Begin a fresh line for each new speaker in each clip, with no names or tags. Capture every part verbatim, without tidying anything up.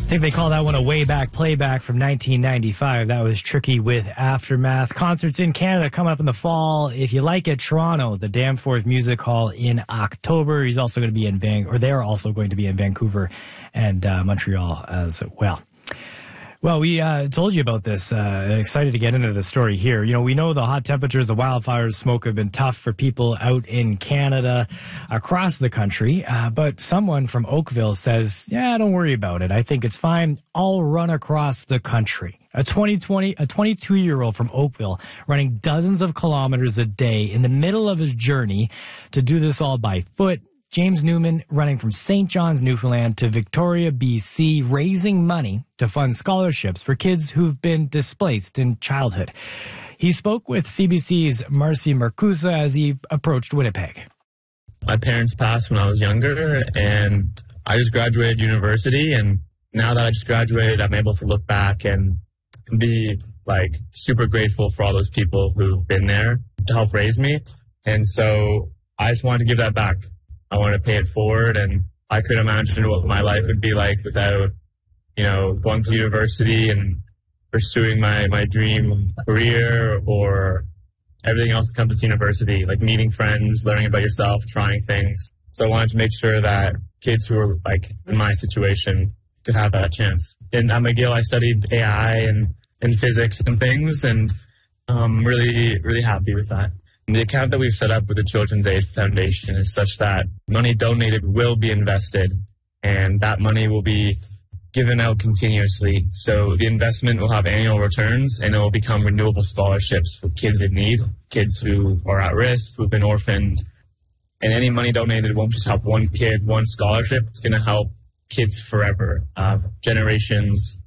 I think they call that one a way back playback from nineteen ninety-five. That was Tricky with Aftermath. Concerts in Canada coming up in the fall. If you like it, Toronto, the Danforth Music Hall in October. He's also going to be in Van, or they're also going to be in Vancouver and uh, Montreal as well. Well, we uh, told you about this. Uh, excited to get into the story here. You know, we know the hot temperatures, the wildfires, smoke have been tough for people out in Canada, across the country. Uh, but someone from Oakville says, yeah, don't worry about it. I think it's fine. I'll run across the country. A twenty twenty, a twenty-two-year-old from Oakville running dozens of kilometers a day in the middle of his journey to do this all by foot. James Newman running from Saint John's, Newfoundland to Victoria, B C, raising money to fund scholarships for kids who've been displaced in childhood. He spoke with C B C's Marcy Marcusa as he approached Winnipeg.
My parents passed when I was younger, and I just graduated university, and now that I just graduated, I'm able to look back and be, like, super grateful for all those people who've been there to help raise me, and so I just wanted to give that back. I want to pay it forward, and I could imagine what my life would be like without, you know, going to university and pursuing my, my dream career or everything else that comes with university, like meeting friends, learning about yourself, trying things. So I wanted to make sure that kids who are, like, in my situation could have that chance. And at McGill, I studied A I and, and physics and things, and I'm really, really happy with that. The account that we've set up with the Children's Aid Foundation is such that money donated will be invested, and that money will be given out continuously. So the investment will have annual returns, and it will become renewable scholarships for kids in need, kids who are at risk, who've been orphaned. And any money donated won't just help one kid, one scholarship. It's going to help kids forever, uh, generations,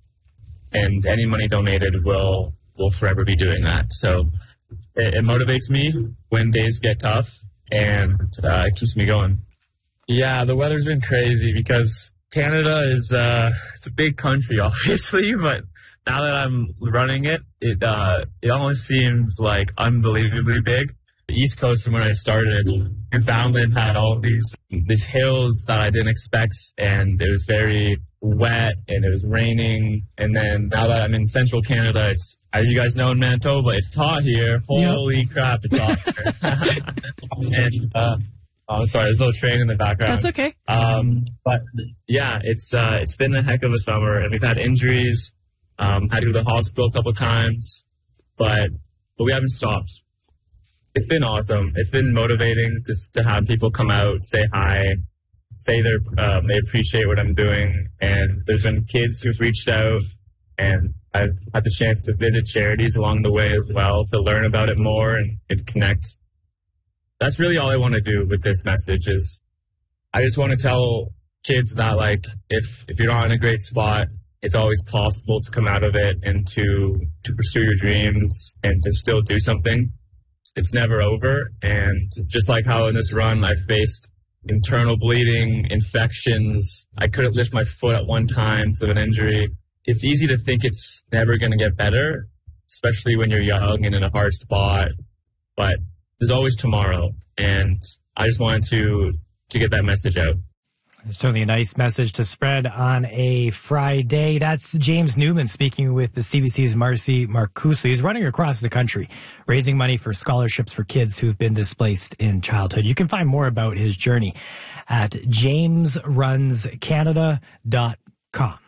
and any money donated will will forever be doing that. So It, it motivates me when days get tough, and uh, it keeps me going. Yeah, the weather's been crazy because Canada is uh, it's a big country, obviously, but now that I'm running it, it uh, it almost seems like unbelievably big. The East Coast, from when I started, Newfoundland had all these these hills that I didn't expect, and it was very wet, and it was raining. And then now that I'm in central Canada, it's, as you guys know, in Manitoba, it's hot here. Holy yep. crap, it's hot here. and, uh, oh, sorry, there's a little train in the background.
That's okay.
Um, but yeah, it's uh, it's been a heck of a summer, and we've had injuries. Um, had to go to the hospital a couple times, but but we haven't stopped. It's been awesome. It's been motivating just to have people come out, say hi, say they're, um, they appreciate what I'm doing. And there's been kids who've reached out, and I've had the chance to visit charities along the way as well to learn about it more and, and connect. That's really all I want to do with this message is I just want to tell kids that, like, if, if you're not in a great spot, it's always possible to come out of it and to, to pursue your dreams and to still do something. It's never over, and just like how in this run I faced internal bleeding, infections, I couldn't lift my foot at one time because of an injury. It's easy to think it's never going to get better, especially when you're young and in a hard spot, but there's always tomorrow, and I just wanted to to get that message out.
Certainly a nice message to spread on a Friday. That's James Newman speaking with the C B C's Marcy Marcusa. He's running across the country, raising money for scholarships for kids who've been displaced in childhood. You can find more about his journey at james runs canada dot com.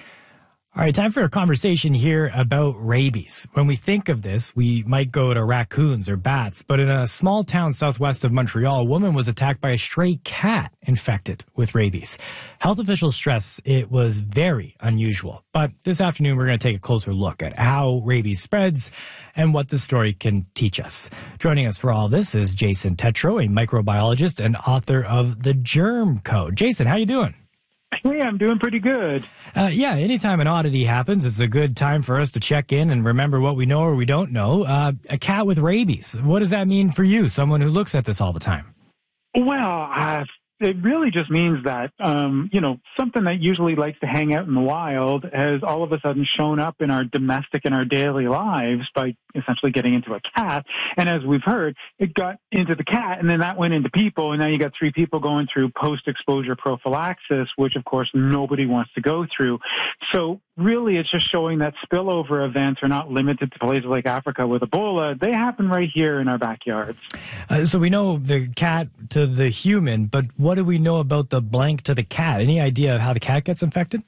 All right, time for a conversation here about rabies. When we think of this, we might go to raccoons or bats, but in a small town southwest of Montreal, a woman was attacked by a stray cat infected with rabies. Health officials stress it was very unusual. But this afternoon, we're going to take a closer look at how rabies spreads and what the story can teach us. Joining us for all this is Jason Tetreault, a microbiologist and author of The Germ Code. Jason, how you doing?
Hey, I'm doing pretty good.
Uh, yeah, anytime an oddity happens, it's a good time for us to check in and remember what we know or we don't know. Uh, a cat with rabies, what does that mean for you, someone who looks at this all the time?
Well, I it really just means that, um, you know, something that usually likes to hang out in the wild has all of a sudden shown up in our domestic and our daily lives by essentially getting into a cat. And as we've heard, it got into the cat, and then that went into people, and now you got three people going through post-exposure prophylaxis, which, of course, nobody wants to go through. So really, it's just showing that spillover events are not limited to places like Africa with Ebola. They happen right here in our backyards.
Uh, so we know the cat to the human, but what do we know about the blank to the cat? Any idea of how the cat gets infected?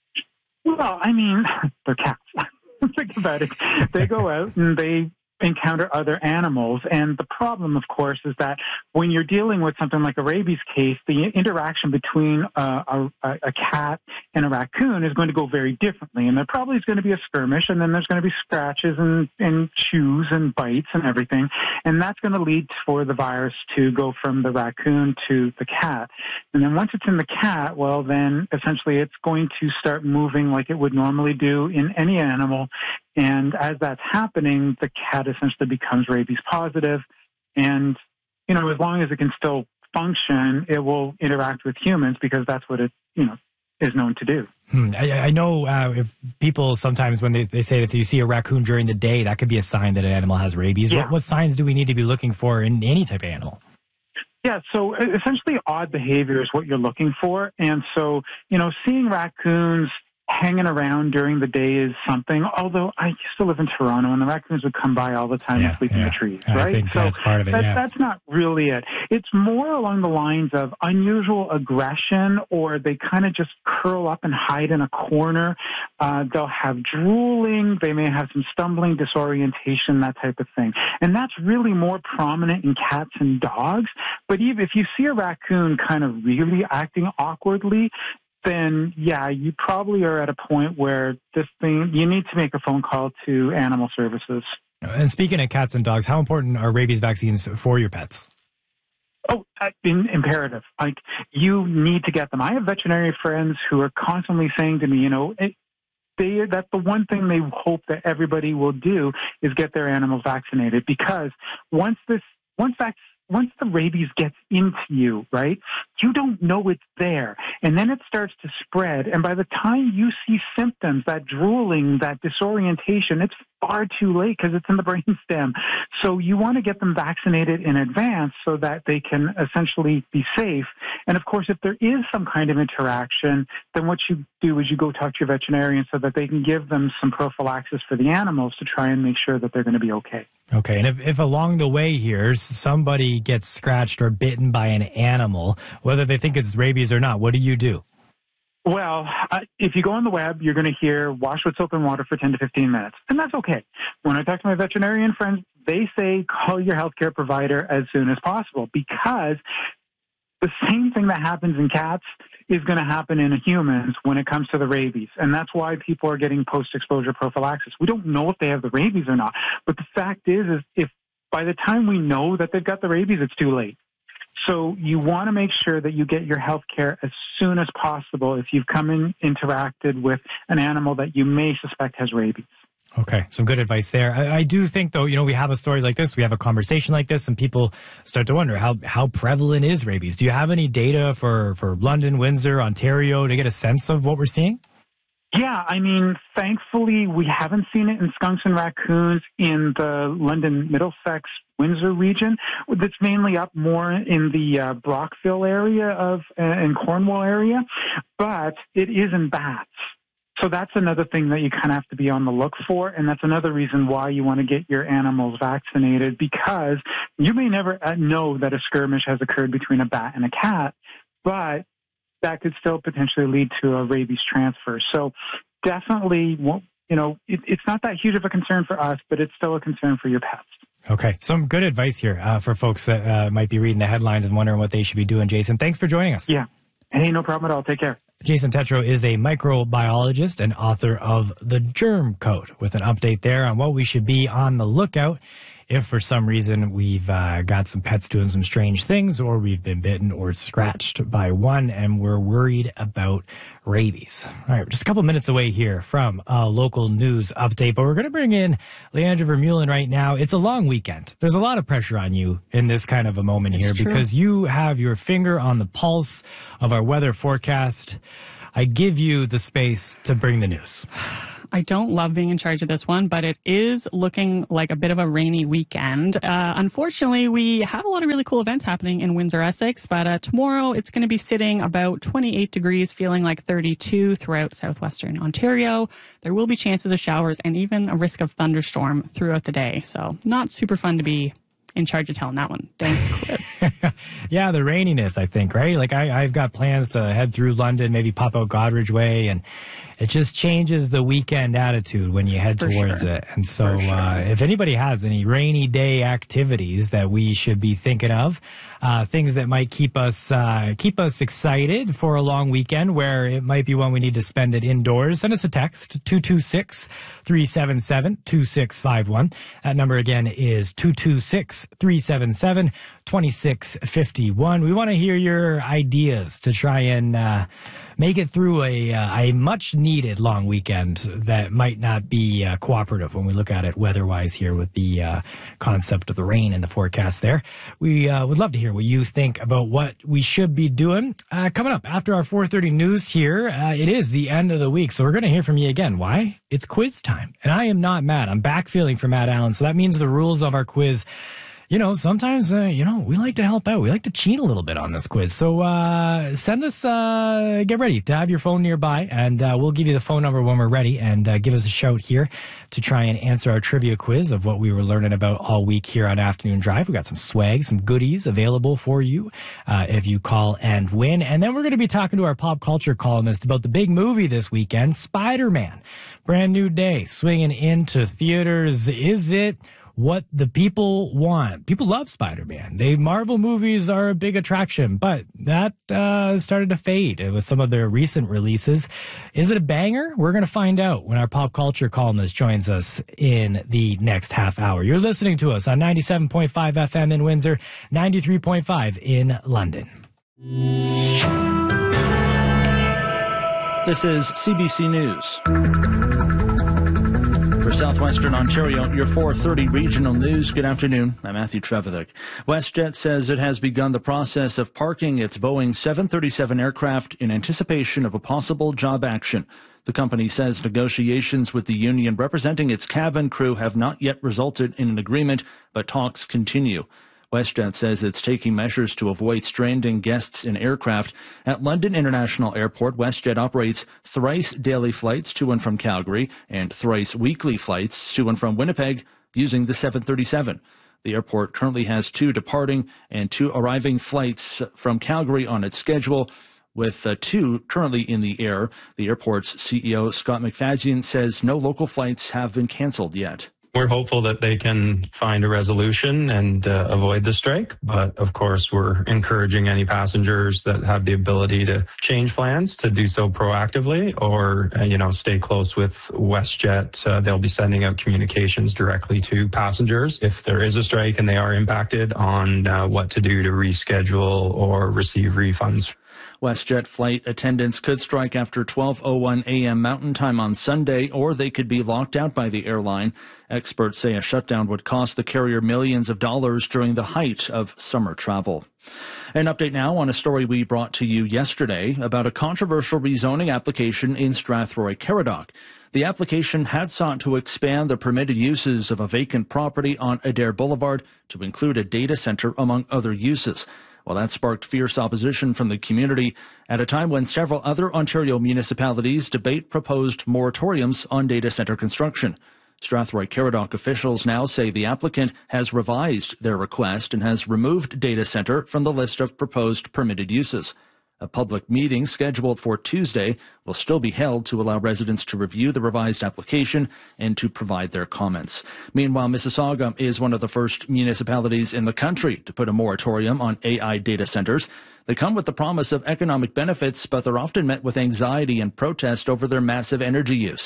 Well, I mean, they're cats. Think about it. They go out and they encounter other animals. And the problem, of course, is that when you're dealing with something like a rabies case, the interaction between uh, a, a cat and a raccoon is going to go very differently. And there probably is going to be a skirmish, and then there's going to be scratches and, and chews and bites and everything. And that's going to lead for the virus to go from the raccoon to the cat. And then once it's in the cat, well, then essentially it's going to start moving like it would normally do in any animal. And as that's happening, the cat essentially becomes rabies positive. And, you know, as long as it can still function, it will interact with humans because that's what it, you know, is known to do.
Hmm. I, I know uh, if people sometimes when they, they say that you see a raccoon during the day, that could be a sign that an animal has rabies.
Yeah.
What, what signs do we need to be looking for in any type of animal?
Yeah, so essentially odd behavior is what you're looking for. And so, you know, seeing raccoons hanging around during the day is something, although I used to live in Toronto and the raccoons would come by all the time
yeah,
and sleep
yeah.
in the trees,
I
right?
think
so
that's part of it,
that,
yeah.
That's not really it. It's more along the lines of unusual aggression, or they kind of just curl up and hide in a corner. Uh, they'll have drooling. They may have some stumbling, disorientation, that type of thing. And that's really more prominent in cats and dogs. But even if you see a raccoon kind of really acting awkwardly, then, yeah, you probably are at a point where this thing, you need to make a phone call to animal services.
And speaking of cats and dogs, how important are rabies vaccines for your pets?
Oh, uh, in, imperative. Like, you need to get them. I have veterinary friends who are constantly saying to me, you know, it, they, that's the one thing they hope that everybody will do is get their animals vaccinated, because once this, once vac- once the rabies gets into you, right, you don't know it's there. And then it starts to spread. And by the time you see symptoms, that drooling, that disorientation, it's far too late because it's in the brainstem. So you want to get them vaccinated in advance so that they can essentially be safe. And of course, if there is some kind of interaction, then what you do is you go talk to your veterinarian so that they can give them some prophylaxis for the animals to try and make sure that they're going to be okay.
Okay, and if, if along the way here somebody gets scratched or bitten by an animal, whether they think it's rabies or not, what do you do?
Well, uh, if you go on the web, you're going to hear wash with soap and water for ten to fifteen minutes, and that's okay. When I talk to my veterinarian friends, they say call your healthcare provider as soon as possible, because the same thing that happens in cats is going to happen in humans when it comes to the rabies. And that's why people are getting post-exposure prophylaxis. We don't know if they have the rabies or not. But the fact is, is if by the time we know that they've got the rabies, it's too late. So you want to make sure that you get your health care as soon as possible if you've come in, interacted with an animal that you may suspect has rabies.
Okay, some good advice there. I, I do think, though, you know, we have a story like this, we have a conversation like this, and people start to wonder, how how prevalent is rabies? Do you have any data for, for London, Windsor, Ontario to get a sense of what we're seeing?
Yeah, I mean, thankfully, we haven't seen it in skunks and raccoons in the London, Middlesex, Windsor region. That's mainly up more in the uh, Brockville area of uh, and Cornwall area, but it is in bats. So that's another thing that you kind of have to be on the look for, and that's another reason why you want to get your animals vaccinated, because you may never know that a skirmish has occurred between a bat and a cat, but that could still potentially lead to a rabies transfer. So definitely, you know, it, it's not that huge of a concern for us, but it's still a concern for your pets.
Okay, some good advice here uh, for folks that uh, might be reading the headlines and wondering what they should be doing. Jason, thanks for joining us.
Yeah. Hey, no problem at all. Take care.
Jason Tetro is a microbiologist and author of The Germ Code, with an update there on what we should be on the lookout if for some reason we've uh, got some pets doing some strange things, or we've been bitten or scratched by one and we're worried about rabies. All right, we're just a couple minutes away here from a local news update, but we're going to bring in Leandra Vermeulen right now. It's a long weekend. There's a lot of pressure on you in this kind of a moment
It's
here
true.
because you have your finger on the pulse of our weather forecast. I give you the space to bring the news.
I don't love being in charge of this one, but it is looking like a bit of a rainy weekend. Uh, unfortunately, we have a lot of really cool events happening in Windsor, Essex, but uh, tomorrow it's going to be sitting about twenty-eight degrees, feeling like thirty-two throughout southwestern Ontario. There will be chances of showers and even a risk of thunderstorm throughout the day. So not super fun to be in charge of telling that one. Thanks, Quiz.
Yeah, the raininess, I think, right? Like I, I've got plans to head through London, maybe pop out Godridge Way, and it just changes the weekend attitude when you head
For
towards
sure.
it. And so
For sure.
uh, if anybody has any rainy day activities that we should be thinking of, uh, things that might keep us uh, keep us excited for a long weekend where it might be one we need to spend it indoors, send us a text, two two six, three seven seven, two six five one. That number again is two two six, three seven seven, two six five one. We want to hear your ideas to try and uh, make it through a, uh, a much needed long weekend that might not be uh, cooperative when we look at it weather-wise here with the uh, concept of the rain and the forecast there. We uh, would love to hear what you think about what we should be doing. Uh, coming up after our four thirty news here, uh, it is the end of the week, so we're going to hear from you again. Why? It's quiz time. And I am not Matt. I'm back feeling for Matt Allen, so that means the rules of our quiz, you know, sometimes, uh, you know, we like to help out. We like to cheat a little bit on this quiz. So uh, send us, uh, get ready to have your phone nearby, and uh, we'll give you the phone number when we're ready, and uh, give us a shout here to try and answer our trivia quiz of what we were learning about all week here on Afternoon Drive. We got some swag, some goodies available for you uh, if you call and win. And then we're going to be talking to our pop culture columnist about the big movie this weekend, Spider-Man. Brand new day, swinging into theaters. Is it what the people want? People love Spider-Man. They Marvel movies are a big attraction, but that uh, started to fade with some of their recent releases. Is it a banger? We're going to find out when our pop culture columnist joins us in the next half hour. You're listening to us on ninety-seven point five F M in Windsor, ninety-three point five in London.
This is C B C News. For Southwestern Ontario, your four thirty regional news. Good afternoon. I'm Matthew Trevithick. WestJet says it has begun the process of parking its Boeing seven thirty-seven aircraft in anticipation of a possible job action. The company says negotiations with the union representing its cabin crew have not yet resulted in an agreement, but talks continue. WestJet says it's taking measures to avoid stranding guests in aircraft. At London International Airport, WestJet operates thrice daily flights to and from Calgary and thrice weekly flights to and from Winnipeg using the seven thirty-seven. The airport currently has two departing and two arriving flights from Calgary on its schedule, with uh, two currently in the air. The airport's C E O, Scott McFadden, says no local flights have been canceled yet.
We're hopeful that they can find a resolution and uh, avoid the strike. But of course, we're encouraging any passengers that have the ability to change plans to do so proactively, or, uh, you know, stay close with WestJet. Uh, they'll be sending out communications directly to passengers if there is a strike and they are impacted on uh, what to do to reschedule or receive refunds.
WestJet flight attendants could strike after twelve oh one a.m. Mountain Time on Sunday, or they could be locked out by the airline. Experts say a shutdown would cost the carrier millions of dollars during the height of summer travel. An update now on a story we brought to you yesterday about a controversial rezoning application in Strathroy-Caradoc. The application had sought to expand the permitted uses of a vacant property on Adair Boulevard to include a data center, among other uses. Well, that sparked fierce opposition from the community at a time when several other Ontario municipalities debate proposed moratoriums on data center construction. Strathroy-Caradoc officials now say the applicant has revised their request and has removed data center from the list of proposed permitted uses. A public meeting scheduled for Tuesday will still be held to allow residents to review the revised application and to provide their comments. Meanwhile, Mississauga is one of the first municipalities in the country to put a moratorium on A I data centers. They come with the promise of economic benefits, but they're often met with anxiety and protest over their massive energy use.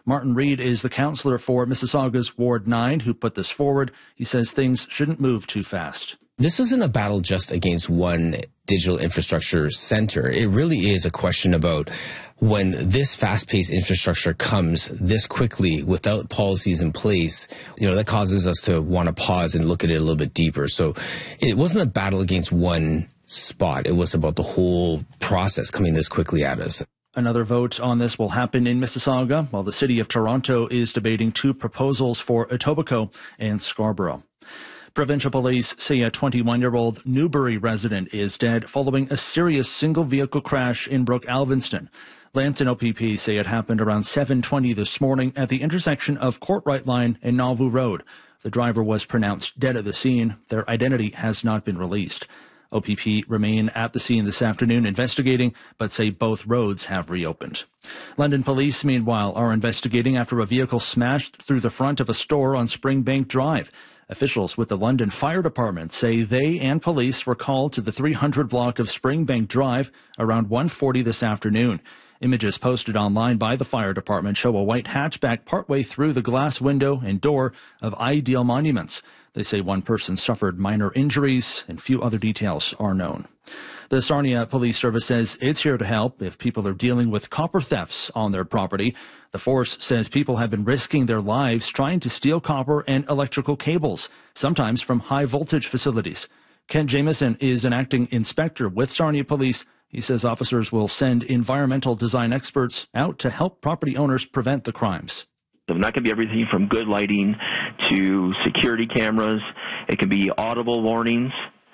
Martin Reed is the councillor for Mississauga's Ward nine who put this forward. He says things shouldn't move too fast.
This isn't a battle just against one digital infrastructure center. It really is a question about when this fast-paced infrastructure comes this quickly without policies in place, you know, that causes us to want to pause and look at it a little bit deeper. So it wasn't a battle against one spot. It was about the whole process coming this quickly at us.
Another vote on this will happen in Mississauga, while the City of Toronto is debating two proposals for Etobicoke and Scarborough. Provincial police say a twenty-one-year-old Newbury resident is dead following a serious single-vehicle crash in Brook Alvinston. Lambton O P P say it happened around seven twenty this morning at the intersection of Courtright Line and Nauvoo Road. The driver was pronounced dead at the scene. Their identity has not been released. O P P remain at the scene this afternoon investigating, but say both roads have reopened. London police, meanwhile, are investigating after a vehicle smashed through the front of a store on Springbank Drive. Officials with the London Fire Department say they and police were called to the three hundred block of Springbank Drive around one forty this afternoon. Images posted online by the fire department show a white hatchback partway through the glass window and door of Ideal Monuments. They say one person suffered minor injuries and few other details are known. The Sarnia Police Service says it's here to help if people are dealing with copper thefts on their property. The force says people have been risking their lives trying to steal copper and electrical cables, sometimes from high-voltage facilities. Ken Jameson is an acting inspector with Sarnia Police. He says officers will send environmental design experts out to help property owners prevent the crimes.
And that can be everything from good lighting to security cameras. It can be audible warnings,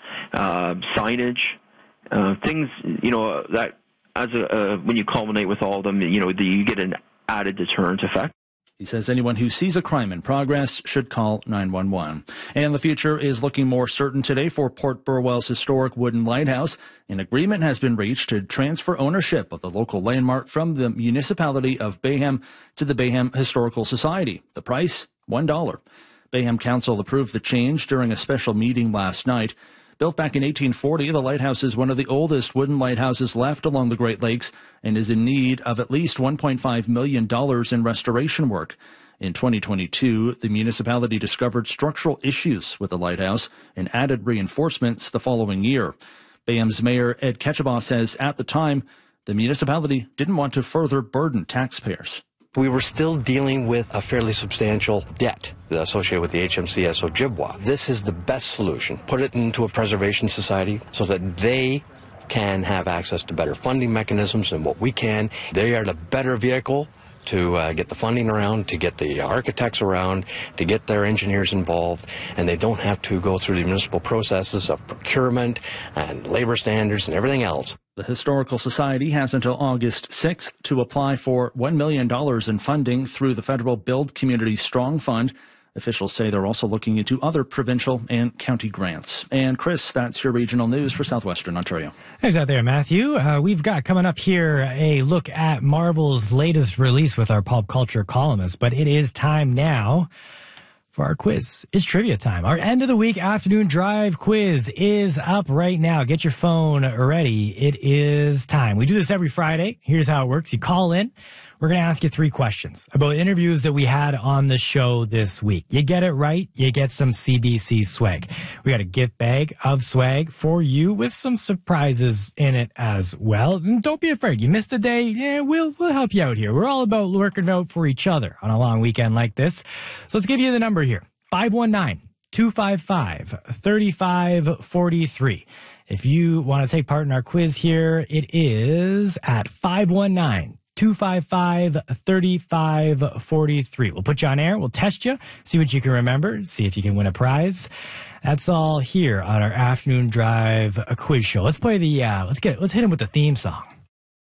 uh, signage, uh, things, you know, that as a, uh, when you culminate with all of them, you know, the, you get an added deterrent effect.
He says anyone who sees a crime in progress should call nine one one. And the future is looking more certain today for Port Burwell's historic wooden lighthouse. An agreement has been reached to transfer ownership of the local landmark from the municipality of Bayham to the Bayham Historical Society. The price, one dollar. Bayham Council approved the change during a special meeting last night. Built back in eighteen forty, the lighthouse is one of the oldest wooden lighthouses left along the Great Lakes and is in need of at least one point five million dollars in restoration work. In twenty twenty-two, the municipality discovered structural issues with the lighthouse and added reinforcements the following year. Bayham's Mayor Ed Ketchabaugh says at the time, the municipality didn't want to further burden taxpayers.
We were still dealing with a fairly substantial debt associated with the H M C S Ojibwa. This is the best solution. Put it into a preservation society so that they can have access to better funding mechanisms than what we can. They are the better vehicle to uh, get the funding around, to get the architects around, to get their engineers involved, and they don't have to go through the municipal processes of procurement and labor standards and everything else.
The Historical Society has until August sixth to apply for one million dollars in funding through the federal Build Communities Strong Fund. Officials say they're also looking into other provincial and county grants. And Chris, that's your regional news for Southwestern Ontario.
Thanks out there, Matthew. Uh, we've got coming up here a look at Marvel's latest release with our pop culture columnist, but it is time now for our quiz. It's trivia time. Our end of the week afternoon drive quiz is up right now. Get your phone ready. It is time. We do this every Friday. Here's how it works. You call in. We're going to ask you three questions about interviews that we had on the show this week. You get it right, you get some C B C swag. We got a gift bag of swag for you with some surprises in it as well. And don't be afraid. You missed a day, yeah, we'll we'll help you out here. We're all about working out for each other on a long weekend like this. So let's give you the number here. five one nine, two five five, three five four three. If you want to take part in our quiz here, it is at five one nine, two five five, three five four three. We'll put you on air. We'll test you, see what you can remember, see if you can win a prize. That's all here on our afternoon drive a quiz show. Let's play the, uh, let's get, let's hit him with the theme song.